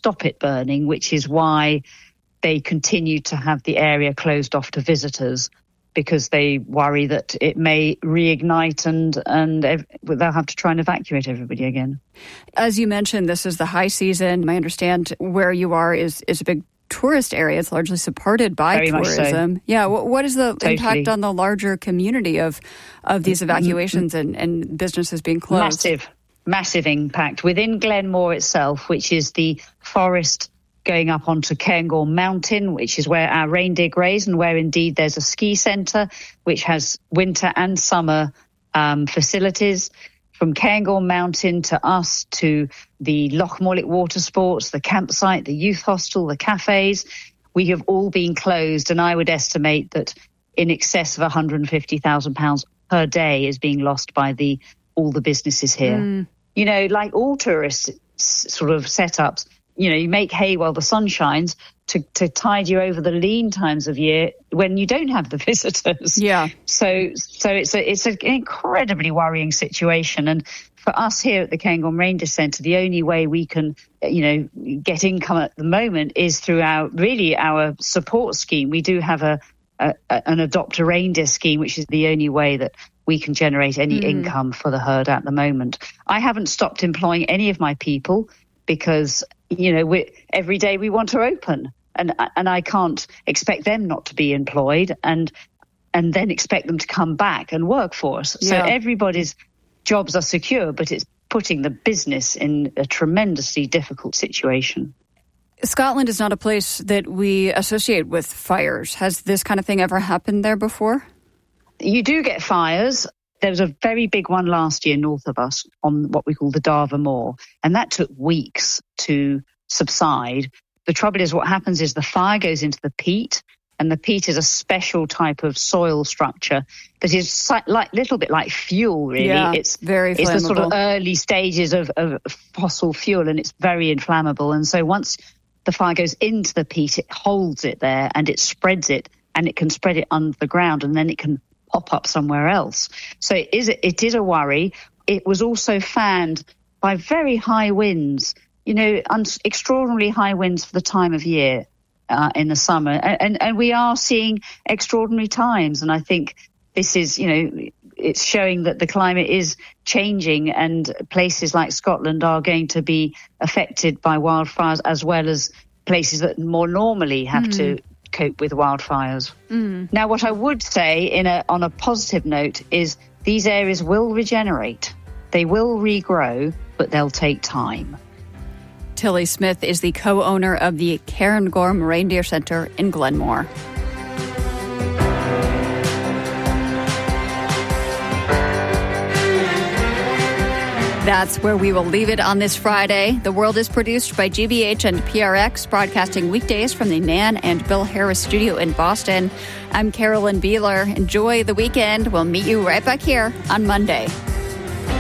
stop it burning, which is why they continue to have the area closed off to visitors, because they worry that it may reignite and they'll have to try and evacuate everybody again. As you mentioned, this is the high season. I understand where you are is a big tourist area. It's largely supported by Very tourism. Much so. Yeah. What is the Totally. impact on the larger community of these evacuations and businesses being closed? Massive impact. Within Glenmore itself, which is the forest going up onto Cairngorm Mountain, which is where our reindeer graze and where indeed there's a ski centre which has winter and summer facilities. From Cairngorm Mountain to us to the Lochmorlick water sports, the campsite, the youth hostel, the cafes, we have all been closed, and I would estimate that in excess of £150,000 per day is being lost by all the businesses here. You know, like all tourist sort of setups, you know, you make hay while the sun shines to tide you over the lean times of year when you don't have the visitors. Yeah. So it's an incredibly worrying situation. And for us here at the Cairngorm Reindeer Centre, the only way we can, you know, get income at the moment is through our support scheme. We do have an Adopt a Reindeer scheme, which is the only way that we can generate any income for the herd at the moment. I haven't stopped employing any of my people because, you know, every day we want to open, and I can't expect them not to be employed and then expect them to come back and work for us. Yeah. So everybody's jobs are secure, but it's putting the business in a tremendously difficult situation. Scotland is not a place that we associate with fires. Has this kind of thing ever happened there before? You do get fires. There was a very big one last year north of us on what we call the Darver Moor, and that took weeks to subside. The trouble is what happens is the fire goes into the peat, and the peat is a special type of soil structure that is like little bit like fuel, really. Yeah, it's very flammable. It's the sort of early stages of fossil fuel, and it's very inflammable. And so once the fire goes into the peat, it holds it there and it spreads it, and it can spread it under the ground, and then it can pop up somewhere else. So it is a worry. It was also fanned by very high winds, you know, extraordinarily high winds for the time of year in the summer. And we are seeing extraordinary times. And I think this is, you know, it's showing that the climate is changing, and places like Scotland are going to be affected by wildfires, as well as places that more normally have to cope with wildfires. Now, what I would say on a positive note is these areas will regenerate. They will regrow, but they'll take time. Tilly Smith is the co-owner of the Cairngorm Reindeer Centre in Glenmore. That's where we will leave it on this Friday. The World is produced by GBH and PRX, broadcasting weekdays from the Nan and Bill Harris studio in Boston. I'm Carolyn Beeler. Enjoy the weekend. We'll meet you right back here on Monday.